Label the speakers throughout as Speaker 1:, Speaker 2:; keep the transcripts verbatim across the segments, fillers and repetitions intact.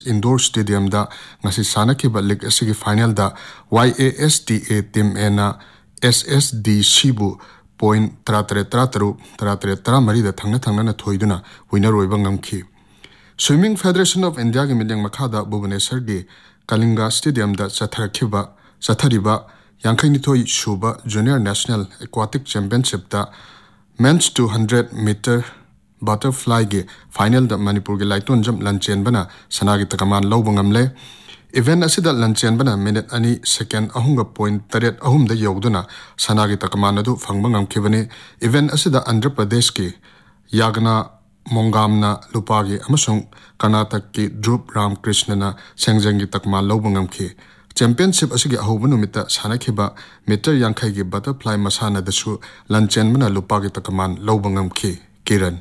Speaker 1: Indoor Stadium da ngasi sanakiba league asigi final da Y A S T A team ena S S D Shibu point tratre trataru tratre tramari da thangna thangna na thoiduna winner oiba ngamki. Swimming Federation of India gi milyang makhada Bhubaneswar gi Kalinga Stadium da chatharakiba chathariba Yankaini Thoi Shuba Junior National Aquatic Championship da men's two hundred meter butterfly ge final da Manipur ge laiton jump lanchen bana sanagi takaman lobangam le event asida lanchen bana minute ani second ahunga point taret ahum da yogduna sanagi takaman adu fangbangam kibani event asida Andhra Pradesh ki Yagna Mongamna Lupagi amasung Karnataka ki Dhruv Ramkrishna na Sengjangi takman lobangam ki Championship asigi ahubanu mita sanakhiba meter yankai gi butterfly masana dasu lanchen mana lupagi takaman lobangam ki Kiran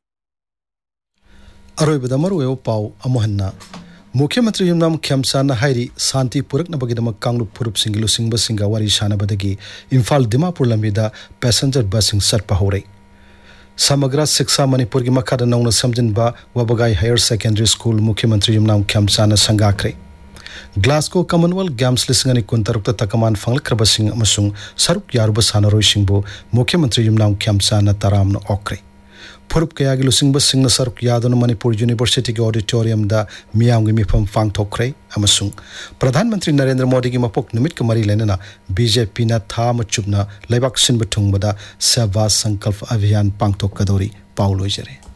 Speaker 2: Aroi badamaru eo pau amohanna Mukhyamantri Yumnam Khyamsana Hairi Santi Purakna bagidama Kanglu Purup Singilu Singba Singa Wari Shana badagi Imphal Dimapur lamida passenger busing sarpa hore Samagra Siksha Manipur gi makhada nauna samjinba Wabagai Higher Secondary School Mukhyamantri Yumnam Khyamsana sangakre Glasgow Commonwealth Games lisingani kuntarukta takaman fanglkraba sing amasung saruk yaruba sanaroi singbo Mukhyamantri Yumnam Khyamsana taramna okre Purup kaya gi lusingba singna saruk yadona Manipur University gi auditorium da miyam gi mifam fang thokre amasung Pradhan Mantri Narendra Modi gi mapok numit ka mari lenana B J P na tha machupna laibak sinba thungbada Seva Sankalp Abhiyan pangthok kadori Paulo jare